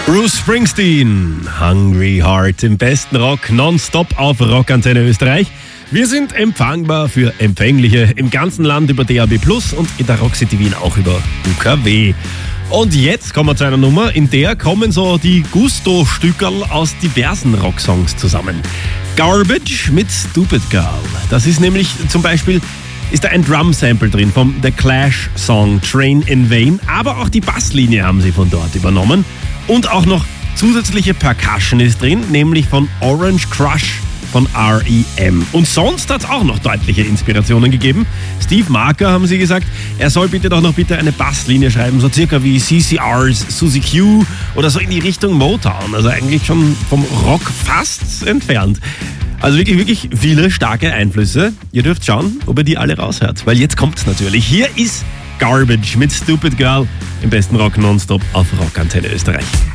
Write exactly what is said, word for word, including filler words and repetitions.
Bruce Springsteen, Hungry Heart im besten Rock, nonstop auf Rockantenne Österreich. Wir sind empfangbar für Empfängliche im ganzen Land über D A B plus und in der Rock City Wien auch über U K W. Und jetzt kommen wir zu einer Nummer, in der kommen so die Gusto-Stückerl aus diversen Rocksongs zusammen. Garbage mit Stupid Girl. Das ist nämlich zum Beispiel, ist da ein Drum-Sample drin vom The Clash-Song Train in Vain, aber auch die Basslinie haben sie von dort übernommen. Und auch noch zusätzliche Percussion ist drin, nämlich von Orange Crush von R E M. Und sonst hat es auch noch deutliche Inspirationen gegeben. Steve Marker haben sie gesagt, er soll bitte doch noch bitte eine Basslinie schreiben, so circa wie C C Rs Suzy Q oder so in die Richtung Motown. Also eigentlich schon vom Rock fast entfernt. Also wirklich, wirklich viele starke Einflüsse. Ihr dürft schauen, ob ihr die alle raushört, weil jetzt kommt's natürlich. Hier ist Garbage mit Stupid Girl im besten Rock nonstop auf Rockantenne Österreich.